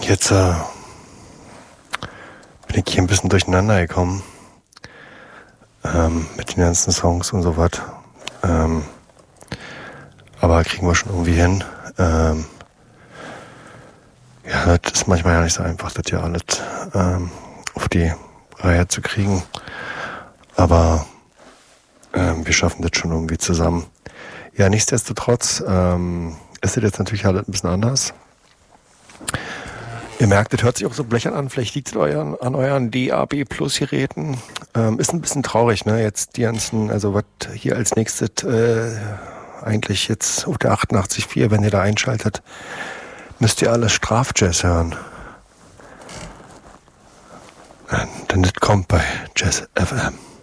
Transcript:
Jetzt bin ich hier ein bisschen durcheinander gekommen mit den ganzen Songs und so was. Aber kriegen wir schon irgendwie hin. Ja, das ist manchmal ja nicht so einfach, das ja alles auf die Reihe zu kriegen. Aber wir schaffen das schon irgendwie zusammen. Ja, nichtsdestotrotz ist das jetzt natürlich alles ein bisschen anders. Ihr merkt, das hört sich auch so blechern an. Vielleicht liegt es an euren DAB-Plus-Geräten. Ist ein bisschen traurig, ne? Jetzt die ganzen, also was hier als nächstes eigentlich jetzt auf der 88.4, wenn ihr da einschaltet, müsst ihr alles Strafjazz hören. Denn das kommt bei Jazz FM.